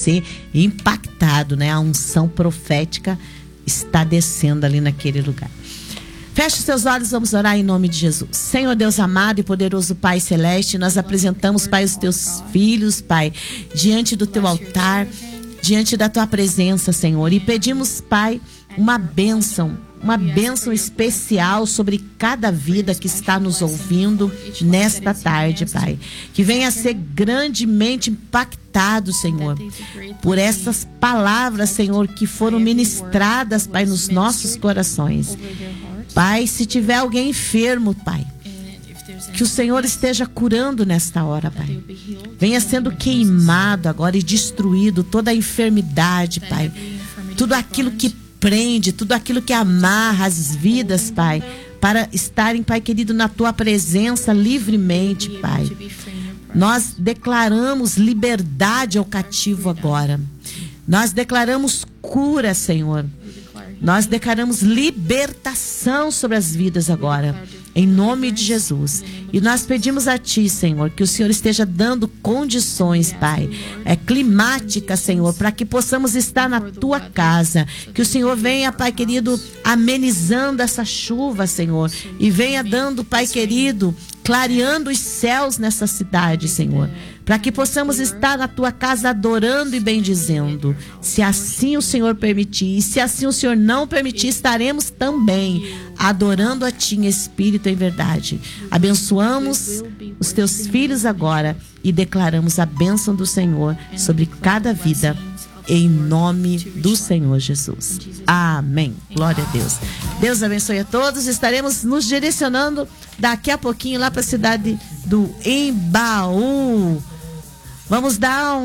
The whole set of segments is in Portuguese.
ser impactado, né? A unção profética está descendo ali naquele lugar. Feche os seus olhos, vamos orar em nome de Jesus. Senhor Deus amado e poderoso Pai Celeste, nós apresentamos, Pai, os teus filhos, Pai, diante do teu altar, diante da tua presença, Senhor, e pedimos, Pai, uma bênção especial sobre cada vida que está nos ouvindo nesta tarde, Pai. Que venha a ser grandemente impactado, Senhor, por essas palavras, Senhor, que foram ministradas, Pai, nos nossos corações. Pai, se tiver alguém enfermo, Pai, que o Senhor esteja curando nesta hora, Pai. Venha sendo queimado agora e destruído toda a enfermidade, Pai. Tudo aquilo que prende, tudo aquilo que amarra as vidas, Pai, para estarem, Pai querido, na tua presença livremente, Pai. Nós declaramos liberdade ao cativo agora. Nós declaramos cura, Senhor. Nós declaramos libertação sobre as vidas agora, em nome de Jesus. E nós pedimos a Ti, Senhor, que o Senhor esteja dando condições, Pai, climáticas, Senhor, para que possamos estar na Tua casa. Que o Senhor venha, Pai querido, amenizando essa chuva, Senhor, e venha dando, Pai querido, clareando os céus nessa cidade, Senhor, para que possamos estar na Tua casa adorando e bendizendo. Se assim o Senhor permitir, e se assim o Senhor não permitir, estaremos também adorando a Ti em espírito e em verdade. Abençoamos os Teus filhos agora e declaramos a bênção do Senhor sobre cada vida, em nome do Senhor Jesus. Amém. Glória a Deus. Deus abençoe a todos. Estaremos nos direcionando daqui a pouquinho lá para a cidade do Embaú. Vamos dar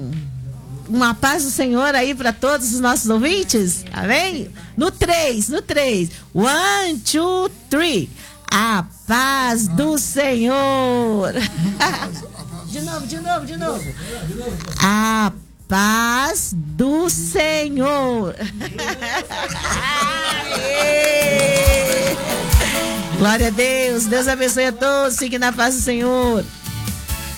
uma paz do Senhor aí para todos os nossos ouvintes. Amém? No 3. 1, 2, 3. A paz do Senhor. De novo. A paz do Senhor. Glória a Deus. Deus abençoe a todos. Fiquem na paz do Senhor.